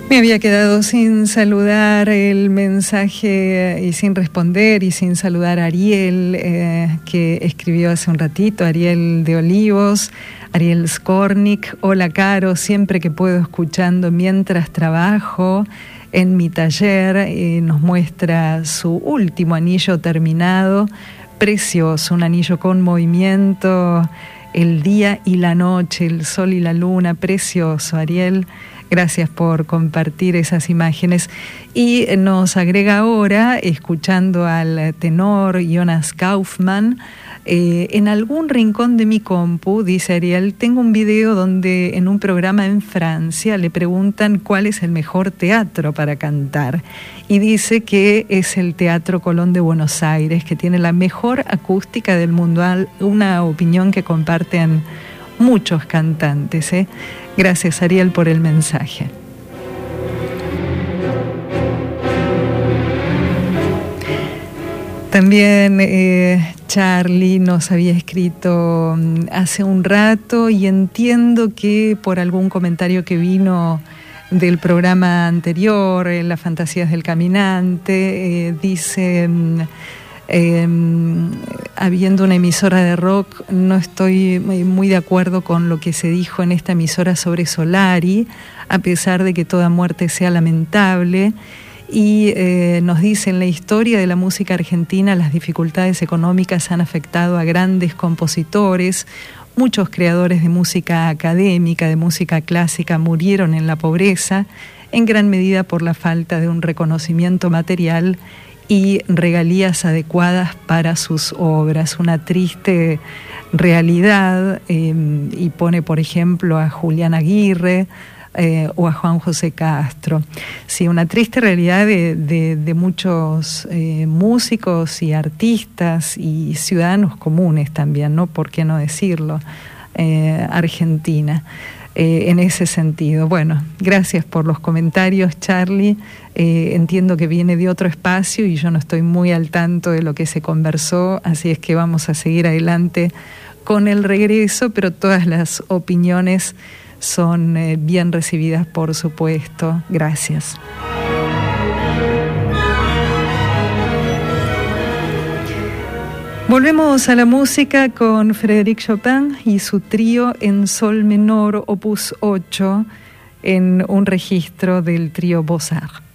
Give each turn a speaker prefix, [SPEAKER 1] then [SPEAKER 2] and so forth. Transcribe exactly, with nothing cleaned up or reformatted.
[SPEAKER 1] Me había quedado sin saludar el mensaje y sin responder y sin saludar a Ariel, eh, que escribió hace un ratito, Ariel de Olivos, Ariel Skornik. Hola, Caro, siempre que puedo escuchando mientras trabajo en mi taller. Eh, nos muestra su último anillo terminado, precioso, un anillo con movimiento, el día y la noche, el sol y la luna, precioso, Ariel. Gracias por compartir esas imágenes. Y nos agrega ahora, escuchando al tenor Jonas Kaufmann, eh, en algún rincón de mi compu, dice Ariel, tengo un video donde en un programa en Francia le preguntan cuál es el mejor teatro para cantar. Y dice que es el Teatro Colón de Buenos Aires, que tiene la mejor acústica del mundo, una opinión que comparten muchos cantantes, ¿eh? Gracias, Ariel, por el mensaje. También eh, Charlie nos había escrito hace un rato y entiendo que por algún comentario que vino del programa anterior, en Las Fantasías del Caminante, eh, dice... Eh, habiendo una emisora de rock, no estoy muy de acuerdo con lo que se dijo en esta emisora sobre Solari, a pesar de que toda muerte sea lamentable. Y eh, nos dice, en la historia de la música argentina, las dificultades económicas han afectado a grandes compositores. Muchos creadores de música académica, de música clásica, murieron en la pobreza, en gran medida por la falta de un reconocimiento material y regalías adecuadas para sus obras. Una triste realidad, eh, y pone, por ejemplo, a Julián Aguirre eh, o a Juan José Castro. Sí, una triste realidad de, de, de muchos eh, músicos y artistas y ciudadanos comunes también, ¿no? ¿Por qué no decirlo? Eh, Argentina. Eh, en ese sentido. Bueno, gracias por los comentarios, Charlie. Eh, entiendo que viene de otro espacio y yo no estoy muy al tanto de lo que se conversó, así es que vamos a seguir adelante con el regreso, pero todas las opiniones son eh, bien recibidas, por supuesto. Gracias. Volvemos a la música con Frédéric Chopin y su trío en sol menor, opus ocho, en un registro del trío Beaux-Arts.